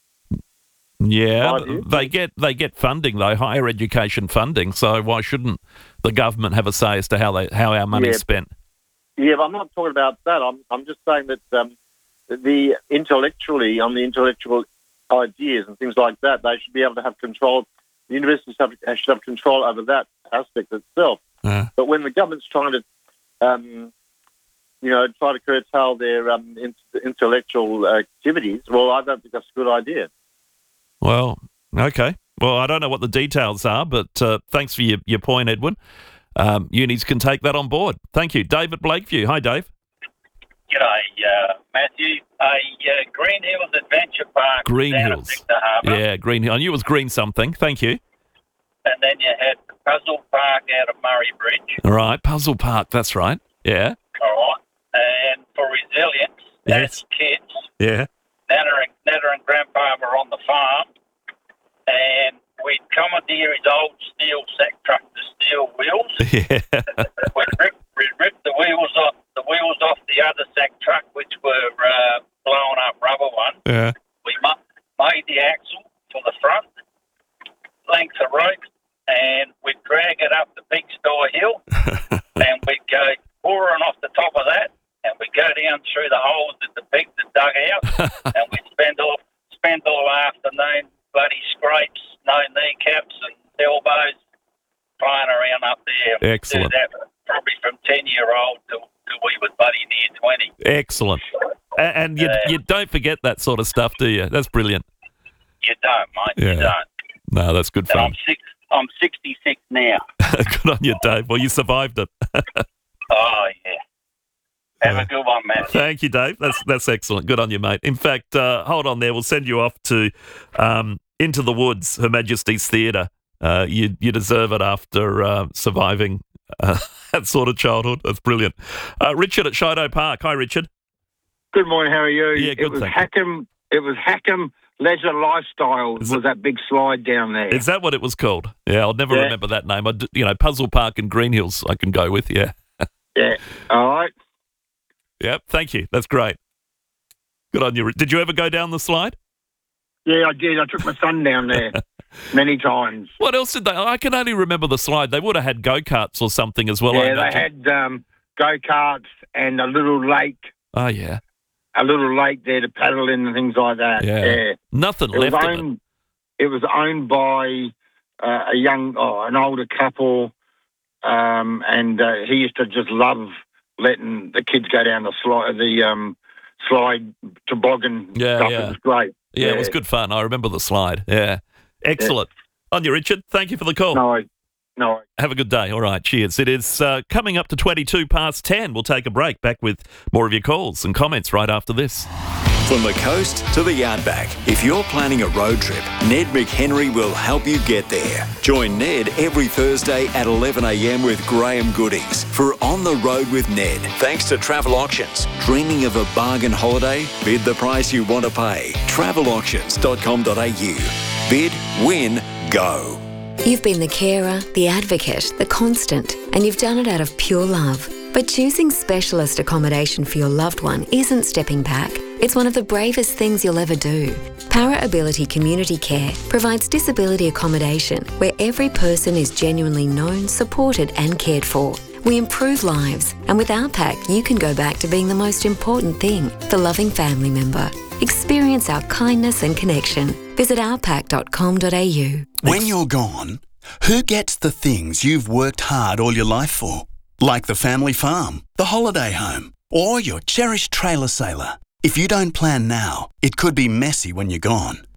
Yeah, they get they get funding though, higher education funding. So why shouldn't the government have a say as to how they how our money's Yeah. spent? Yeah, but I'm not talking about that. I'm I'm just saying that um, the intellectually on the intellectual ideas and things like that, they should be able to have control. The universities have, should have control over that aspect itself. Yeah. But when the government's trying to, um, you know, try to curtail their um, in- intellectual activities, well, I don't think that's a good idea. Well, okay. Well, I don't know what the details are, but uh, thanks for your, your point, Edwin. Um, unis can take that on board. Thank you. Dave at Blakeview. Hi, Dave. G'day, uh, Matthew. A uh, Green Hills Adventure Park Green down Hills. at Victor Harbour. Yeah, Green Hill. I knew it was green something. Thank you. And then you had Puzzle Park out of Murray Bridge. All right, Puzzle Park. That's right. Yeah. All right. And for resilience, Yes. as kids, Yeah. Nana and, Nana and Grandpa were on the farm, and we'd commandeer his old steel sack truck to steel wheels. Yeah. we'd, rip, we'd rip the wheels off the wheels off the other sack truck, which were uh, blown up rubber one. Yeah. We mu- made the axle for the front, length of rope, and we'd drag it up the pigsty hill, and we'd go pouring off the top of that, and we'd go down through the holes that the pigs had dug out, and we'd spend all spend all afternoon bloody scrapes, no kneecaps and elbows, flying around up there. Excellent. Do that probably from ten year old till, till we were bloody near twenty. Excellent. A- And you, Yeah. you don't forget that sort of stuff, do you? That's brilliant. You don't, mate. Yeah. You don't. No, that's good And I'm fun. six. I'm sixty-six now. Good on you, Dave. Well, you survived it. Oh yeah. Have a good one, man. Thank you, Dave. That's that's excellent. Good on you, mate. In fact, uh, hold on there. We'll send you off to um, Into the Woods, Her Majesty's Theatre. Uh, you you deserve it after uh, surviving uh, that sort of childhood. That's brilliant. Uh, Richard at Shido Park. Hi, Richard. Good morning. How are you? Yeah, good, It was thank you. Hackham. It was Hackham Leisure Lifestyle. Was that big slide down there? Is that what it was called? Yeah, I'll never Yeah. remember that name. I d- you know, Puzzle Park and Green Hills I can go with, yeah. Yeah. All right. Yep, thank you. That's great. Good on you. Ri- Did you ever go down the slide? Yeah, I did. I took my son down there many times. What else did they? I can only remember the slide. They would have had go-karts or something as well. I yeah, they imagine. had um, go-karts and a little lake, Oh, yeah. a little lake there to paddle in and things like that. Yeah. Yeah. Nothing It was left of it. owned. It was owned by uh, a young, oh, an older couple, um, and uh, he used to just love letting the kids go down the slide, the um, slide toboggan Yeah, stuff. yeah. It was great. Yeah, it was good fun. I remember the slide. Yeah. Excellent. On you, Richard. Thank you for the call. No, no. Have a good day. All right. Cheers. It is uh, coming up to twenty-two past ten. We'll take a break. Back with more of your calls and comments right after this. From the coast to the outback, if you're planning a road trip, Ned McHenry will help you get there. Join Ned every Thursday at eleven a m with Graham Goodings for On the Road with Ned. Thanks to Travel Auctions. Dreaming of a bargain holiday? Bid the price you want to pay. travel auctions dot com dot a u. Bid, win, go. You've been the carer, the advocate, the constant, and you've done it out of pure love. But choosing specialist accommodation for your loved one isn't stepping back. It's one of the bravest things you'll ever do. Para Ability Community Care provides disability accommodation where every person is genuinely known, supported and cared for. We improve lives, and with our pack, you can go back to being the most important thing, the loving family member. Experience our kindness and connection. Visit our pack dot com dot a u. When you're gone, who gets the things you've worked hard all your life for? Like the family farm, the holiday home, or your cherished trailer sailor. If you don't plan now, it could be messy when you're gone.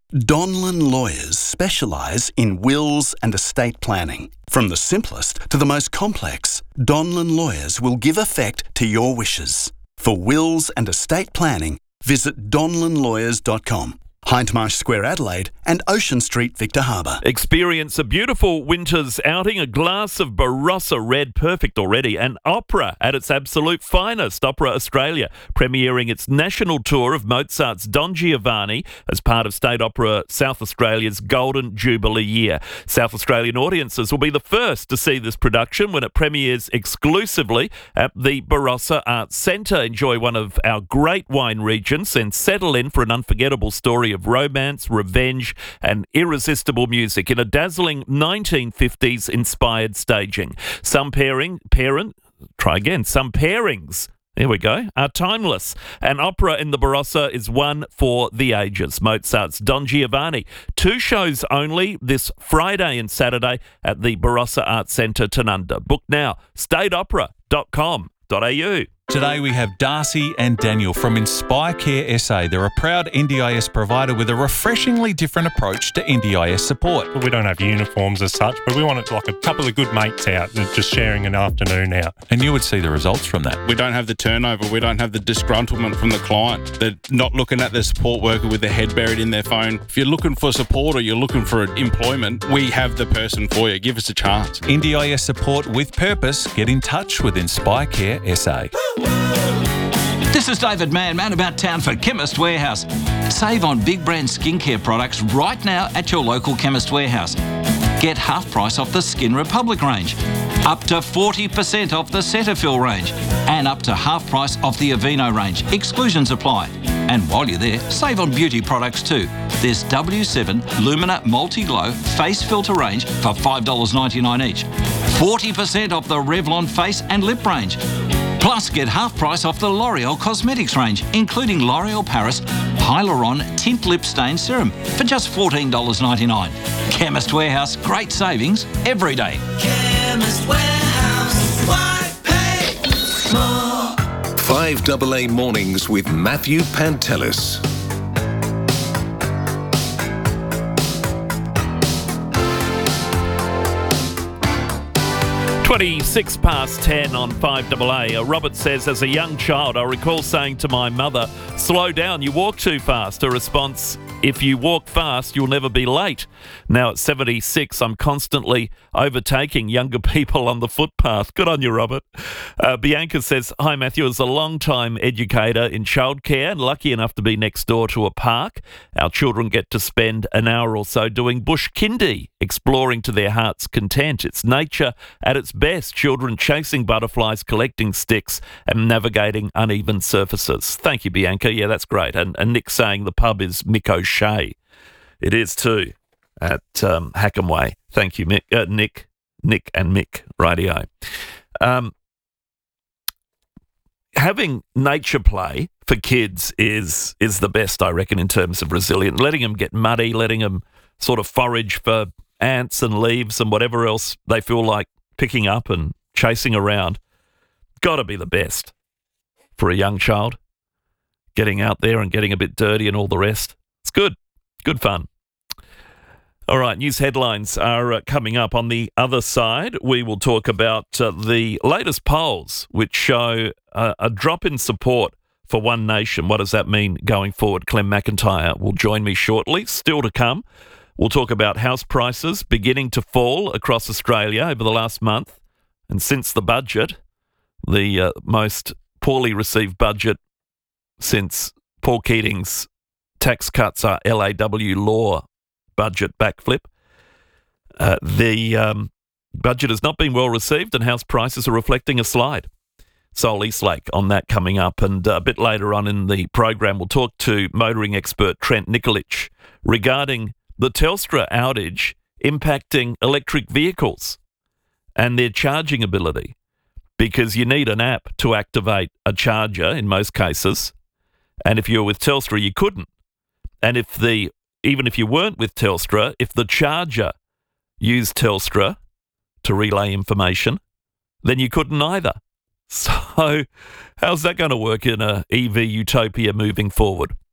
Donlan Lawyers specialise in wills and estate planning. From the simplest to the most complex, Donlan Lawyers will give effect to your wishes. For wills and estate planning, visit donlan lawyers dot com. Hindmarsh Square, Adelaide, and Ocean Street, Victor Harbour. Experience a beautiful winter's outing, a glass of Barossa Red, perfect already, and opera at its absolute finest. Opera Australia, premiering its national tour of Mozart's Don Giovanni as part of State Opera South Australia's Golden Jubilee year. South Australian audiences will be the first to see this production when it premieres exclusively at the Barossa Arts Centre. Enjoy one of our great wine regions and settle in for an unforgettable story of romance, revenge and irresistible music in a dazzling nineteen fifties inspired staging. Some pairing, parent, try again, some pairings, there we go, are timeless. An opera in the Barossa is one for the ages. Mozart's Don Giovanni. Two shows only this Friday and Saturday at the Barossa Arts Centre, Tanunda. Book now, state opera dot com dot a u. Today we have Darcy and Daniel from Inspire Care S A. They're a proud N D I S provider with a refreshingly different approach to N D I S support. We don't have uniforms as such, but we want it like a couple of good mates out just sharing an afternoon out. And you would see the results from that. We don't have the turnover. We don't have the disgruntlement from the client. They're not looking at the support worker with their head buried in their phone. If you're looking for support or you're looking for employment, we have the person for you. Give us a chance. N D I S support with purpose. Get in touch with Inspire Care S A. This is David Mann, man about town for Chemist Warehouse. Save on big brand skincare products right now at your local Chemist Warehouse. Get half price off the Skin Republic range, up to forty percent off the Cetaphil range, and up to half price off the Aveeno range. Exclusions apply. And while you're there, save on beauty products too. There's W seven Lumina Multi-Glow Face Filter range for five dollars ninety-nine each. forty percent off the Revlon Face and Lip range. Plus, get half price off the L'Oreal Cosmetics range, including L'Oreal Paris Hyaluron Tint Lip Stain Serum for just fourteen dollars ninety-nine. Chemist Warehouse, great savings every day. Chemist Warehouse, why pay more? five A A Mornings with Matthew Pantelis. twenty-six past ten on five A A. Uh, Robert says, as a young child, I recall saying to my mother, slow down, you walk too fast. Her response, if you walk fast, you'll never be late. Now at seventy-six, I'm constantly overtaking younger people on the footpath. Good on you, Robert. Uh, Bianca says, hi, Matthew. As a long-time educator in childcare and lucky enough to be next door to a park, our children get to spend an hour or so doing bush kindy, exploring to their heart's content. It's nature at its best, children chasing butterflies, collecting sticks and navigating uneven surfaces. Thank you, Bianca. Yeah, that's great. And, and Nick saying the pub is Mick O'Shea. It is too at um, Hackham Way. Thank you, Mick, uh, Nick, Nick and Mick. Radio. Um, having nature play for kids is is the best, I reckon, in terms of resilience. Letting them get muddy, letting them sort of forage for ants and leaves and whatever else they feel like picking up and chasing around. Got to be the best for a young child. Getting out there and getting a bit dirty and all the rest. It's good. Good fun. All right, news headlines are uh, coming up. On the other side, we will talk about uh, the latest polls, which show uh, a drop in support for One Nation. What does that mean going forward? Clem McIntyre will join me shortly. Still to come, we'll talk about house prices beginning to fall across Australia over the last month. And since the budget, the uh, most poorly received budget since Paul Keating's tax cuts are L A W law budget backflip. Uh, the um, budget has not been well received and house prices are reflecting a slide. Sol Eastlake on that coming up. And a bit later on in the program, we'll talk to motoring expert Trent Nikolic regarding the Telstra outage impacting electric vehicles and their charging ability, because you need an app to activate a charger in most cases. And if you're with Telstra, you couldn't. And if the even if you weren't with Telstra, if the charger used Telstra to relay information, then you couldn't either. So how's that going to work in a E V utopia moving forward?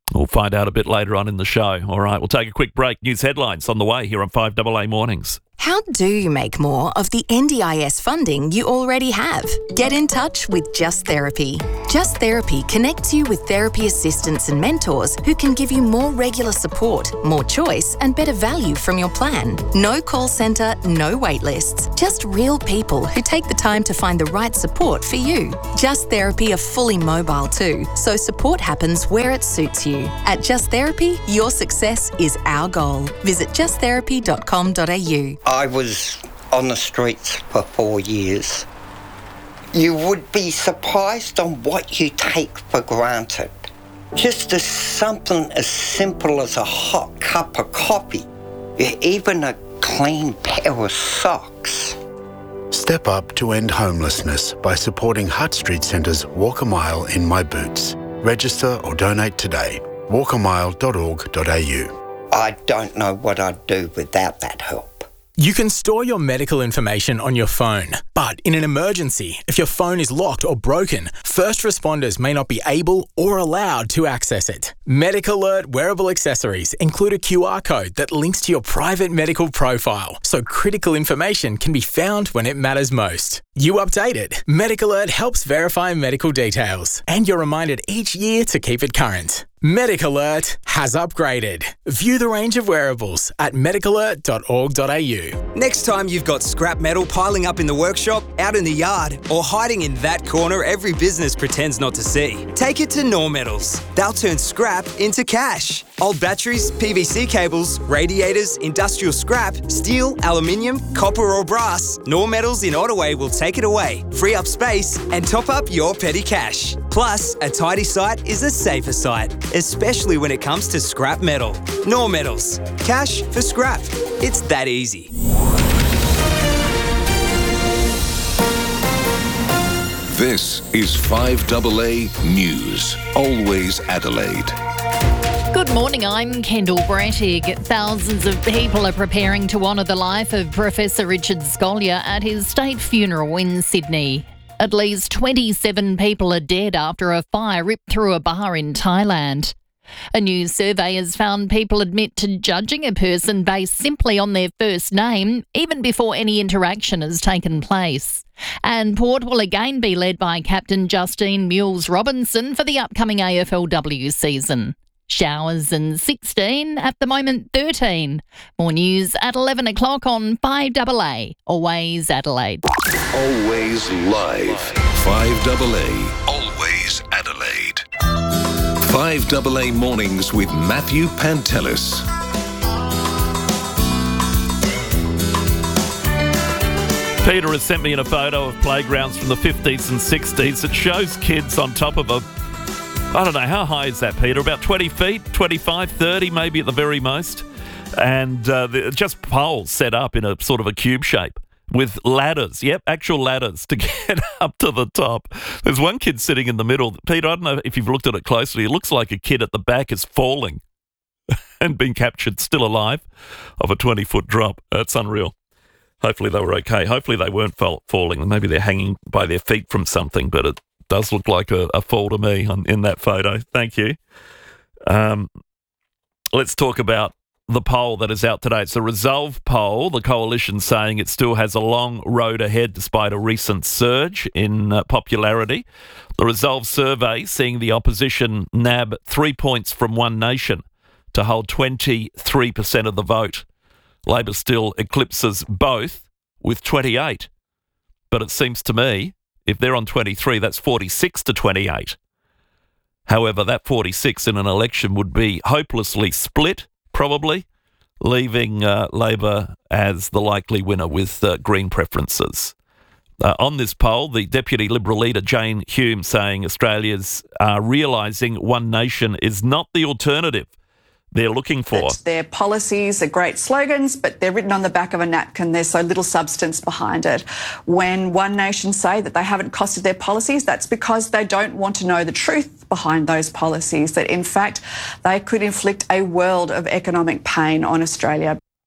We'll find out a bit later on in the show. All right, we'll take a quick break. News headlines on the way here on five A A Mornings. How do you make more of the N D I S funding you already have? Get in touch with Just Therapy. Just Therapy connects you with therapy assistants and mentors who can give you more regular support, more choice, and better value from your plan. No call centre, no wait lists. Just real people who take the time to find the right support for you. Just Therapy are fully mobile too, so support happens where it suits you. At Just Therapy, your success is our goal. Visit just therapy dot com dot a u. I was on the streets for four years. You would be surprised on what you take for granted. Just as something as simple as a hot cup of coffee, even a clean pair of socks. Step up to end homelessness by supporting Hutt Street Centre's Walk a Mile in My Boots. Register or donate today. walk a mile dot org dot a u. I don't know what I'd do without that help. You can store your medical information on your phone, but in an emergency, if your phone is locked or broken, first responders may not be able or allowed to access it. MedicAlert wearable accessories include a Q R code that links to your private medical profile, so critical information can be found when it matters most. You update it. MedicAlert helps verify medical details, and you're reminded each year to keep it current. MedicAlert has upgraded. View the range of wearables at medic alert dot org dot a u. Next time you've got scrap metal piling up in the workshop, out in the yard, or hiding in that corner every business pretends not to see, take it to Nor Metals. They'll turn scrap into cash. Old batteries, P V C cables, radiators, industrial scrap, steel, aluminium, copper or brass, Nor Metals in Ottaway will take it away, free up space, and top up your petty cash. Plus, a tidy site is a safer site, especially when it comes to scrap metal. Nor Metals. Cash for scrap. It's that easy. This is five A A News. Always Adelaide. Good morning, I'm Kendall Brettig. Thousands of people are preparing to honour the life of Professor Richard Scolyer at his state funeral in Sydney. At least twenty-seven people are dead after a fire ripped through a bar in Thailand. A new survey has found people admit to judging a person based simply on their first name, even before any interaction has taken place. And Port will again be led by Captain Justine Mules-Robinson for the upcoming A F L W season. Showers and sixteen, at the moment thirteen. More news at eleven o'clock on five A A, Always Adelaide. Always live. five A A, Always Adelaide. five A A Mornings with Matthew Pantelis. Peter has sent me in a photo of playgrounds from the fifties and sixties. It shows kids on top of a, I don't know, how high is that, Peter? About twenty feet, twenty-five, thirty maybe at the very most. And uh, just poles set up in a sort of a cube shape with ladders. Yep, actual ladders to get up to the top. There's one kid sitting in the middle. Peter, I don't know if you've looked at it closely. It looks like a kid at the back is falling and being captured still alive of a twenty-foot drop. That's unreal. Hopefully they were okay. Hopefully they weren't fall- falling. Maybe they're hanging by their feet from something, but it does look like a, a fall to me on, in that photo. Thank you. Um, let's talk about the poll that is out today. It's a Resolve poll, the coalition saying it still has a long road ahead despite a recent surge in uh, popularity. The Resolve survey seeing the opposition nab three points from One Nation to hold twenty-three percent of the vote. Labor still eclipses both with twenty-eight. But it seems to me, if they're on twenty-three, that's forty-six to twenty-eight. However, that forty-six in an election would be hopelessly split, probably, leaving uh, Labor as the likely winner with uh, Green preferences. Uh, on this poll, the Deputy Liberal leader, Jane Hume, saying Australians are realising One Nation is not the alternative they're looking for. Their policies are great slogans, but they're written on the back of a napkin. There's so little substance behind it. When One Nation say that they haven't costed their policies, that's because they don't want to know the truth behind those policies, that in fact they could inflict a world of economic pain on Australia.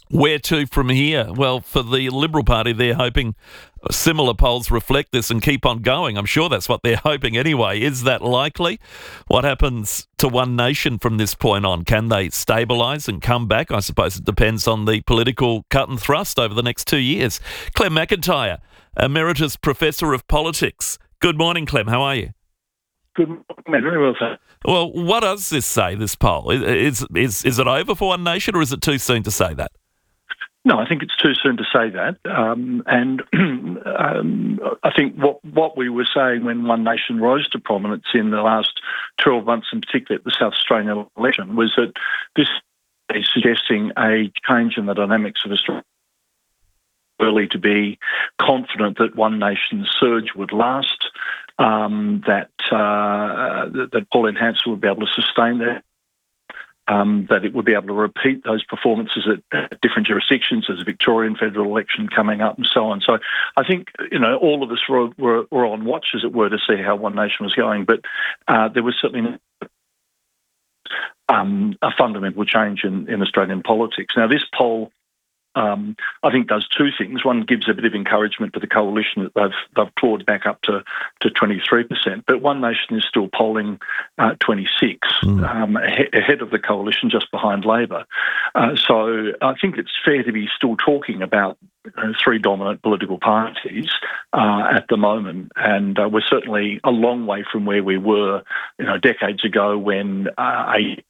Where to from here? Well, for the Liberal Party, they're hoping similar polls reflect this and keep on going. I'm sure that's what they're hoping anyway. Is that likely? What happens to One Nation from this point on? Can they stabilise and come back? I suppose it depends on the political cut and thrust over the next two years. Clem McIntyre, Emeritus Professor of Politics. Good morning, Clem. How are you? Good morning, mate. Very well, sir. Well, what does this say, this poll? Is, is, is it over for One Nation, or is it too soon to say that? No, I think it's too soon to say that. Um, and um, I think what, what we were saying when One Nation rose to prominence in the last twelve months, in particular at the South Australian election, was that this is suggesting a change in the dynamics of Australia. Early to be confident that One Nation's surge would last, um, that, uh, that Pauline Hanson would be able to sustain that. Um, that it would be able to repeat those performances at, at different jurisdictions. There's a Victorian federal election coming up and so on. So I think, you know, all of us were, were, were on watch, as it were, to see how One Nation was going. But uh, there was certainly um, a fundamental change in, in Australian politics. Now, this poll, Um, I think does two things. One, gives a bit of encouragement for the coalition that they've they've clawed back up to to twenty-three percent. But One Nation is still polling uh, twenty-six, mm. um, ahe- ahead of the coalition, just behind Labor. Uh, so I think it's fair to be still talking about you know, three dominant political parties uh, at the moment, and uh, we're certainly a long way from where we were, you know, decades ago when uh, a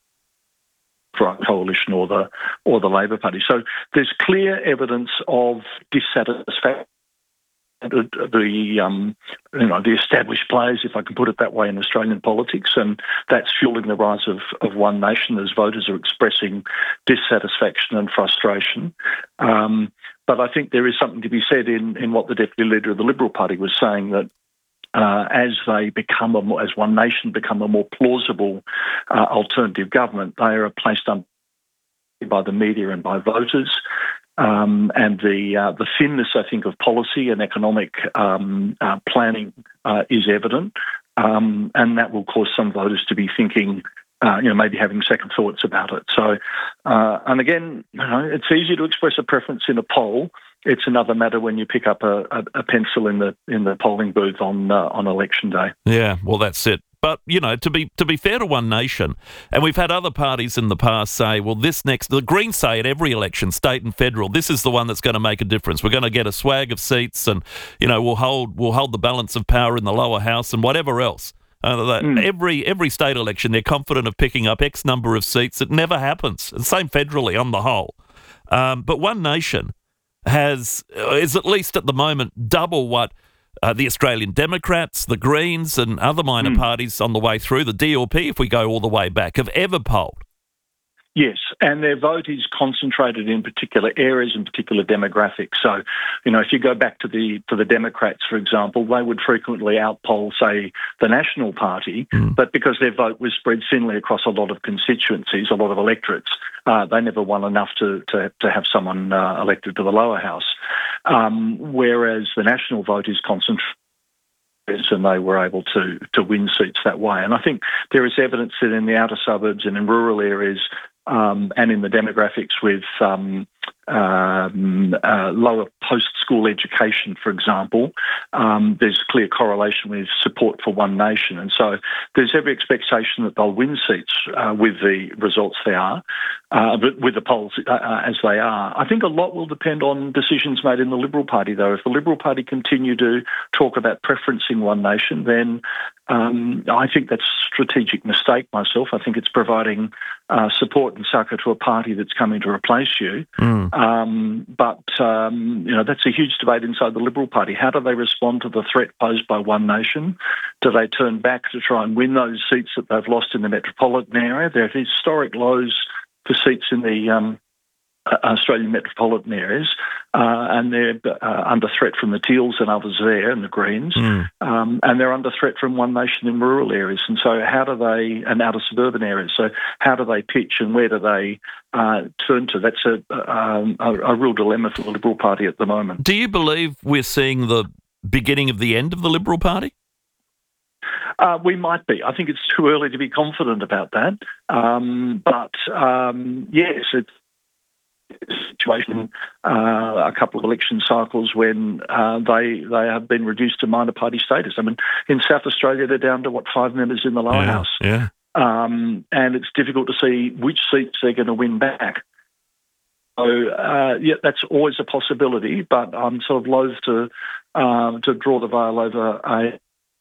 for coalition or the or the Labor Party. So there's clear evidence of dissatisfaction. The, the um, you know the established players, if I can put it that way, in Australian politics, and that's fueling the rise of, of One Nation as voters are expressing dissatisfaction and frustration. Um, but I think there is something to be said in, in what the Deputy Leader of the Liberal Party was saying, that Uh, as they become a more, as One Nation become a more plausible uh, alternative government, they are placed under by the media and by voters, um, and the uh, the thinness, I think, of policy and economic um, uh, planning uh, is evident, um, and that will cause some voters to be thinking, uh, you know, maybe having second thoughts about it. So, uh, and again, you know, it's easy to express a preference in a poll. It's another matter when you pick up a, a, a pencil in the in the polling booth on uh, on election day. Yeah, well, that's it. But you know, to be to be fair to One Nation, and we've had other parties in the past say, well, this next, the Greens say at every election, state and federal, this is the one that's going to make a difference. We're going to get a swag of seats, and you know, we'll hold we'll hold the balance of power in the lower house and whatever else. Uh, that mm. Every every state election, they're confident of picking up X number of seats. It never happens. The same federally on the whole. Um, but One Nation has is at least at the moment double what uh, the Australian Democrats, the Greens and other minor mm. parties on the way through, the D L P, if we go all the way back, have ever polled. Yes, and their vote is concentrated in particular areas and particular demographics. So, you know, if you go back to the to the Democrats, for example, they would frequently outpoll, say, the National Party, mm. but because their vote was spread thinly across a lot of constituencies, a lot of electorates, uh, they never won enough to to, to have someone uh, elected to the lower house. Um, whereas the national vote is concentrated, and they were able to to win seats that way. And I think there is evidence that in the outer suburbs and in rural areas, Um, and in the demographics with um, um, uh, lower post-school education, for example, um, there's clear correlation with support for One Nation. And so there's every expectation that they'll win seats uh, with the results they are, uh, but with the polls uh, as they are. I think a lot will depend on decisions made in the Liberal Party, though. If the Liberal Party continue to talk about preferencing One Nation, then um, I think that's a strategic mistake myself. I think it's providing uh, support and succour to a party that's coming to replace you. Mm. Um, but, um, you know, that's a huge debate inside the Liberal Party. How do they respond to the threat posed by One Nation? Do they turn back to try and win those seats that they've lost in the metropolitan area? There are historic lows for seats in the um, Australian metropolitan areas, uh, and they're uh, under threat from the Teals and others there, and the Greens, mm. um, and they're under threat from One Nation in rural areas. And so how do they, and outer suburban areas, so how do they pitch and where do they uh, turn to? That's a, um, a, a real dilemma for the Liberal Party at the moment. Do you believe we're seeing the beginning of the end of the Liberal Party? Uh, we might be. I think it's too early to be confident about that. Um, but, um, yes, it's situation uh, a couple of election cycles when uh, they they have been reduced to minor party status. I mean, in South Australia, they're down to, what, five members in the lower yeah, house. Yeah. Um, and it's difficult to see which seats they're going to win back. So, uh, yeah, that's always a possibility, but I'm sort of loath to um, to draw the veil over a,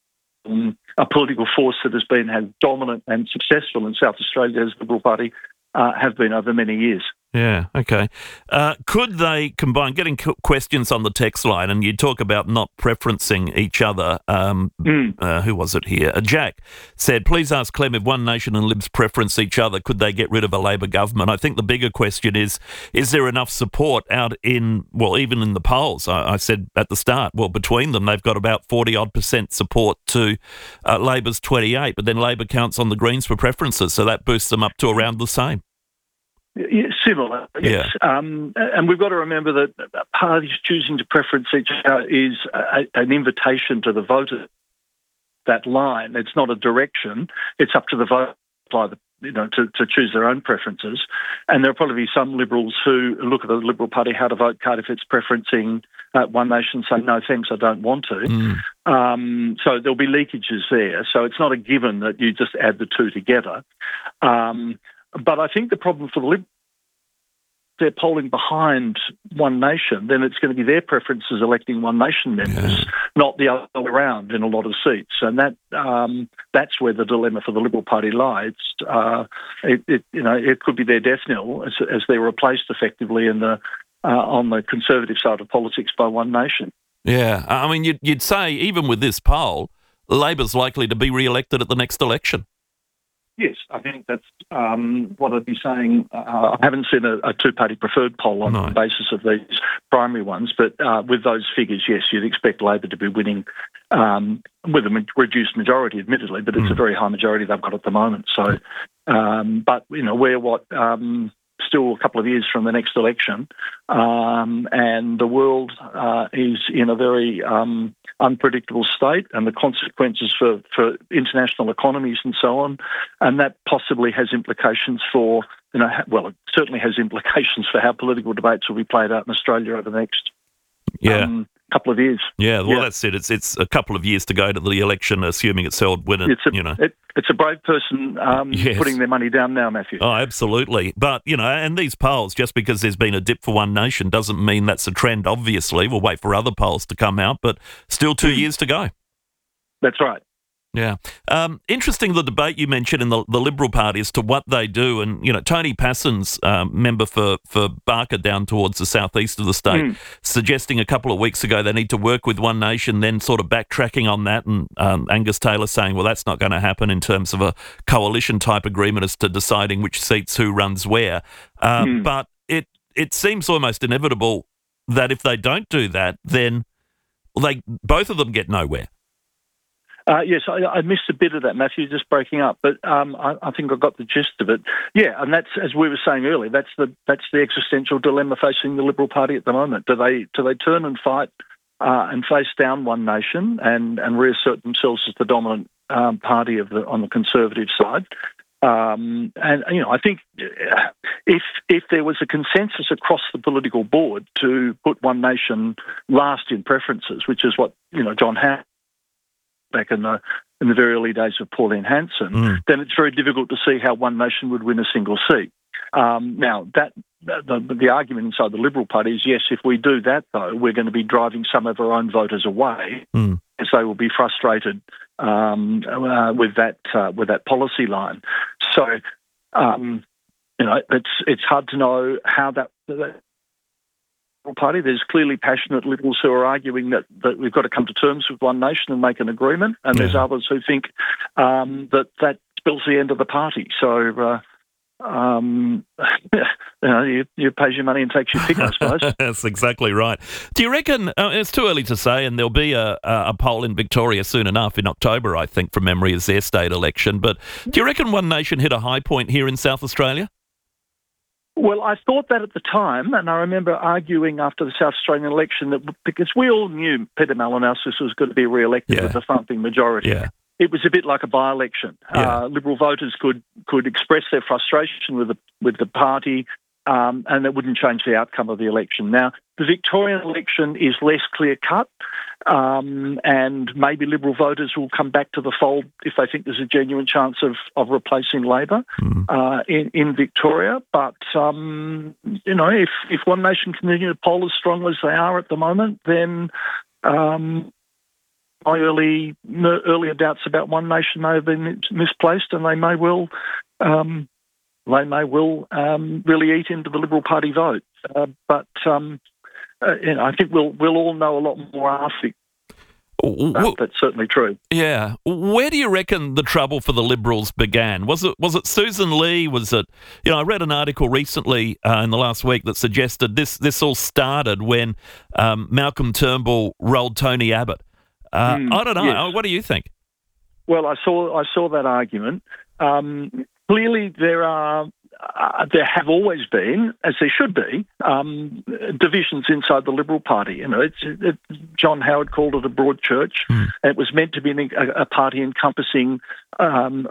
um, a political force that has been as dominant and successful in South Australia as the Liberal Party uh, have been over many years. Yeah, okay. Uh, could they combine, getting questions on the text line, and you talk about not preferencing each other. Um, mm. uh, who was it here? Uh, Jack said, please ask Clem if One Nation and Libs preference each other, could they get rid of a Labor government? I think the bigger question is, is there enough support out in, well, even in the polls? I, I said at the start, well, between them, they've got about forty-odd percent support to uh, Labor's twenty-eight, but then Labor counts on the Greens for preferences, so that boosts them up to around the same. Yeah, similar, yes. Yeah. Um, and we've got to remember that parties choosing to preference each other is a, an invitation to the voters. That line, it's not a direction. It's up to the voter, you know, to, to choose their own preferences. And there'll probably be some Liberals who look at the Liberal Party how to vote card if it's preferencing uh, One Nation, say, no thanks, I don't want to. Mm. Um, so there'll be leakages there. So it's not a given that you just add the two together. Um, But I think the problem for the Liberals, they're polling behind One Nation, then it's going to be their preferences electing One Nation members, yeah. not the other way around in a lot of seats. And that um, that's where the dilemma for the Liberal Party lies. Uh, it, it, you know, it could be their death knell as, as they're replaced effectively in the uh, on the Conservative side of politics by One Nation. Yeah, I mean, you'd, you'd say even with this poll, Labor's likely to be re-elected at the next election. Yes, I think that's um, what I'd be saying. Uh, I haven't seen a, a two-party preferred poll on no. the basis of these primary ones, but uh, with those figures, yes, you'd expect Labor to be winning um, with a ma- reduced majority, admittedly, but it's mm. a very high majority they've got at the moment. So, um, but, you know, we're what... Um, still a couple of years from the next election, um, and the world uh, is in a very um, unpredictable state, and the consequences for, for international economies and so on, and that possibly has implications for, you know, well, it certainly has implications for how political debates will be played out in Australia over the next yeah. um, couple of years. Yeah, well, yeah. that's it. It's it's a couple of years to go to the election, assuming it's held when it, it's a, you know. It, it's a brave person um, yes. putting their money down now, Matthew. Oh, absolutely. But, you know, and these polls, just because there's been a dip for One Nation doesn't mean that's a trend, obviously. We'll wait for other polls to come out, but still two mm. years to go. That's right. Yeah. Um, interesting, the debate you mentioned in the, the Liberal Party as to what they do. And, you know, Tony Passon's um, member for, for Barker down towards the southeast of the state, mm. suggesting a couple of weeks ago they need to work with One Nation, then sort of backtracking on that. And um, Angus Taylor saying, well, that's not going to happen in terms of a coalition type agreement as to deciding which seats who runs where. Uh, mm. But it, it seems almost inevitable that if they don't do that, then they both of them get nowhere. Uh, yes, I, I missed a bit of that, Matthew, just breaking up, but um, I, I think I got the gist of it. Yeah, and that's, as we were saying earlier, that's the that's the existential dilemma facing the Liberal Party at the moment. Do they do they turn and fight uh, and face down One Nation and, and reassert themselves as the dominant um, party of the on the Conservative side? Um, and you know, I think if if there was a consensus across the political board to put One Nation last in preferences, which is what you know John Howard back in the in the very early days of Pauline Hanson, mm. then it's very difficult to see how One Nation would win a single seat. Um, now, that the, the argument inside the Liberal Party is, yes, if we do that, though, we're going to be driving some of our own voters away, mm. as they will be frustrated um, uh, with that uh, with that policy line. So, um, you know, it's it's hard to know how that. that Party. There's clearly passionate Liberals who are arguing that, that we've got to come to terms with One Nation and make an agreement, and yeah. there's others who think um, that that spells the end of the party. So, uh, um, you know, you, you pays your money and takes your pick, I suppose. That's exactly right. Do you reckon, uh, it's too early to say, and there'll be a, a poll in Victoria soon enough in October, I think, from memory, is their state election, but do you reckon One Nation hit a high point here in South Australia? Well, I thought that at the time, and I remember arguing after the South Australian election that because we all knew Peter Malinauskas was going to be re-elected yeah. with a thumping majority. Yeah. It was a bit like a by-election. Yeah. Uh, Liberal voters could could express their frustration with the with the party um, and it wouldn't change the outcome of the election. Now, the Victorian election is less clear-cut, um, and maybe Liberal voters will come back to the fold if they think there's a genuine chance of, of replacing Labor mm. uh, in, in Victoria. But, um, you know, if, if One Nation continue to poll as strongly as they are at the moment, then um, my early earlier doubts about One Nation may have been misplaced, and they may well um, they may well um, really eat into the Liberal Party vote. Uh, but um, uh, you know, I think we'll we'll all know a lot more after. Uh, that's certainly true. Yeah. Where do you reckon the trouble for the Liberals began? Was it was it Susan Lee? Was it, you know, I read an article recently uh, in the last week that suggested this this all started when um, Malcolm Turnbull rolled Tony Abbott. Uh, mm, I don't know. yes. What do you think? Well, I saw I saw that argument. Um, clearly, there are uh, there have always been, as there should be, um, divisions inside the Liberal Party. You know, it's, it, John Howard called it a broad church. Mm. It was meant to be an, a, a party encompassing um,